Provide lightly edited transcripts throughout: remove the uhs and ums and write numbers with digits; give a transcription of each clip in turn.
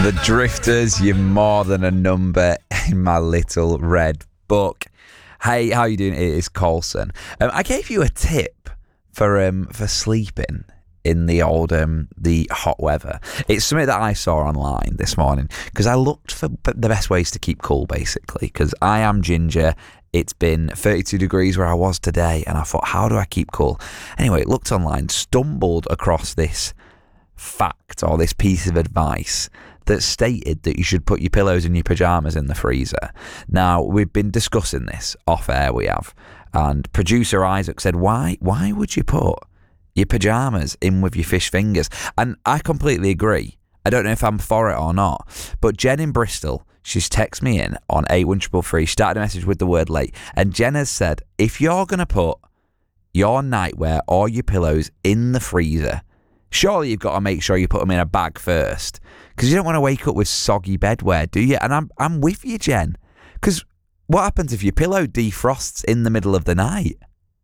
The Drifters, you're more than a number in my little red book. Hey, how you doing? It is Colson. I gave you a tip for sleeping in the hot weather. It's something that I saw online this morning because I looked for the best ways to keep cool, basically, because I am ginger. It's been 32 degrees where I was today, and I thought, how do I keep cool? Anyway, looked online, stumbled across this fact or this piece of advice that stated that you should put your pillows and your pyjamas in the freezer. Now, we've been discussing this off air, we have, and producer Isaac said, why would you put your pyjamas in with your fish fingers? And I completely agree. I don't know if I'm for it or not, but Jen in Bristol, she's texted me in on 81333, started a message with the word late, and Jen has said, if you're going to put your nightwear or your pillows in the freezer, surely you've got to make sure you put them in a bag first, because you don't want to wake up with soggy bedwear, do you? And I'm with you, Jen, because what happens if your pillow defrosts in the middle of the night?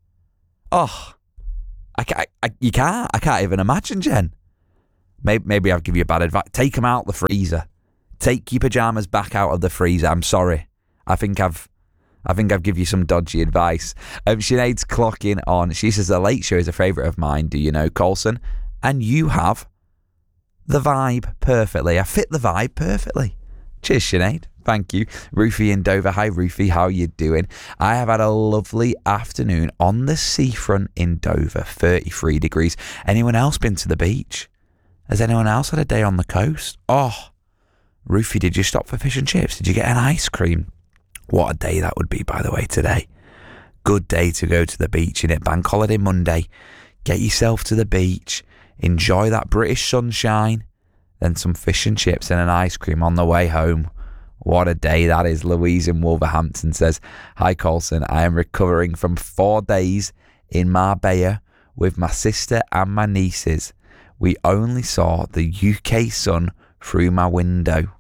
Oh, I can't even imagine, Jen. Maybe I'll give you bad advice. Take them out the freezer. Take your pyjamas back out of the freezer. I'm sorry. I think I've given you some dodgy advice. Sinead's clocking on. She says the Late Show is a favourite of mine. Do you know, Colson? And you have the vibe perfectly. I fit the vibe perfectly. Cheers, Sinead. Thank you. Rufy in Dover. Hi, Rufy. How are you doing? I have had a lovely afternoon on the seafront in Dover. 33 degrees. Anyone else been to the beach? Has anyone else had a day on the coast? Oh, Rufy, did you stop for fish and chips? Did you get an ice cream? What a day that would be, by the way, today. Good day to go to the beach, innit? Bank holiday Monday. Get yourself to the beach. Enjoy that British sunshine. Then some fish and chips and an ice cream on the way home. What a day that is. Louise in Wolverhampton says, hi, Colson. I am recovering from 4 days in Marbella with my sister and my nieces. We only saw the UK sun through my window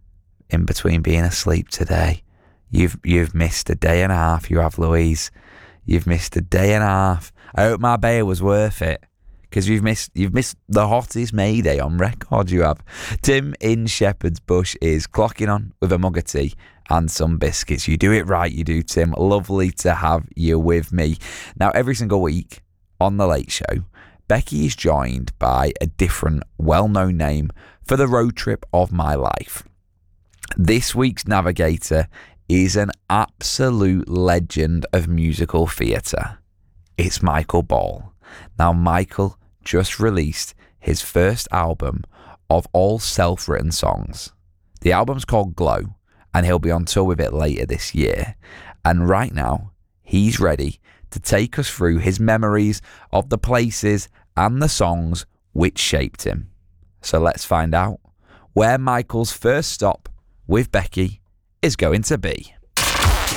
in between being asleep today. You've missed a day and a half, you have, Louise. You've missed a day and a half. I hope Marbella was worth it, because you've missed the hottest May Day on record, you have. Tim in Shepherd's Bush is clocking on with a mug of tea and some biscuits. You do it right, you do, Tim. Lovely to have you with me. Now, every single week on The Late Show, Becky is joined by a different well-known name for the road trip of my life. This week's navigator is an absolute legend of musical theatre. It's Michael Ball. Now, Michael just released his first album of all self-written songs. The album's called Glow, and he'll be on tour with it later this year. And right now, he's ready to take us through his memories of the places and the songs which shaped him. So let's find out where Michael's first stop with Becky is going to be.